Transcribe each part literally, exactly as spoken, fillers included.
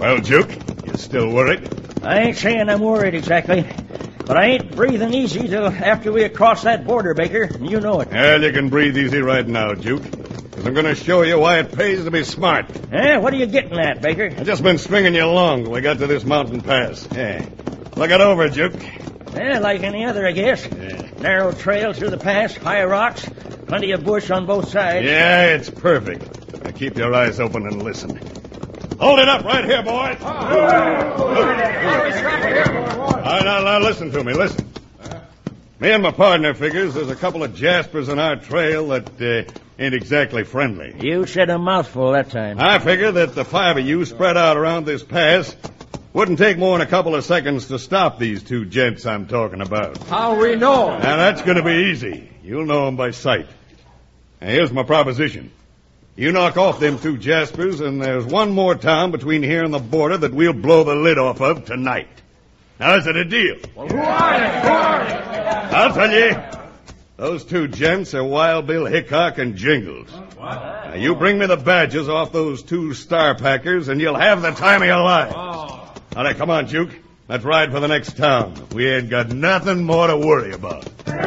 Well, Juke, you still worried? I ain't saying I'm worried exactly, but I ain't breathing easy till after we cross that border, Baker. You know it. Well, you can breathe easy right now, Juke, because I'm going to show you why it pays to be smart. Eh, what are you getting at, Baker? I've just been stringing you along till we got to this mountain pass. Yeah. Look it over, Juke. Eh, like any other, I guess. Yeah. Narrow trail through the pass, high rocks, plenty of bush on both sides. Yeah, it's perfect. Now keep your eyes open and listen. Hold it up right here, boys. Oh. All right, now, now listen to me, listen. Me and my partner figures there's a couple of jaspers on our trail that uh, ain't exactly friendly. You said a mouthful that time. I figure that the five of you spread out around this pass wouldn't take more than a couple of seconds to stop these two gents I'm talking about. How we know? Now, that's going to be easy. You'll know them by sight. Now, here's my proposition. You knock off them two jaspers, and there's one more town between here and the border that we'll blow the lid off of tonight. Now, is it a deal? Well, who are they? Who are they? I'll tell you. Those two gents are Wild Bill Hickok and Jingles. What? Now, you bring me the badges off those two star packers, and you'll have the time of your life. Oh. All right, come on, Juke. Let's ride for the next town. We ain't got nothing more to worry about.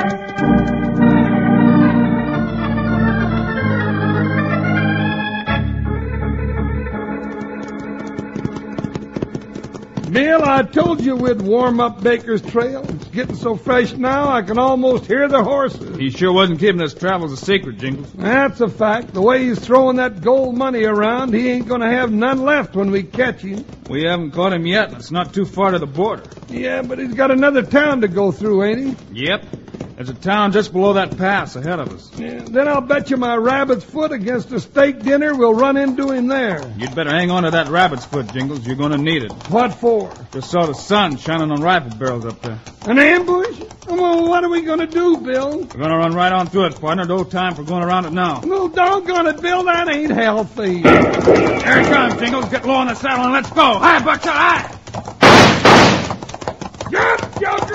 Bill, I told you we'd warm up Baker's Trail. It's getting so fresh now I can almost hear the horses. He sure wasn't keeping his travels a secret, Jingles. That's a fact. The way he's throwing that gold money around, he ain't going to have none left when we catch him. We haven't caught him yet, and it's not too far to the border. Yeah, but he's got another town to go through, ain't he? Yep. There's a town just below that pass ahead of us. Yeah, then I'll bet you my rabbit's foot against a steak dinner we'll run into him there. You'd better hang on to that rabbit's foot, Jingles. You're going to need it. What for? Just saw the sun shining on rifle barrels up there. An ambush? Well, what are we going to do, Bill? We're going to run right on through it, partner. No time for going around it now. No, doggone it, Bill. That ain't healthy. Here it comes, Jingles. Get low on the saddle and let's go. Hi, Buckshot, hi! Get, Joker!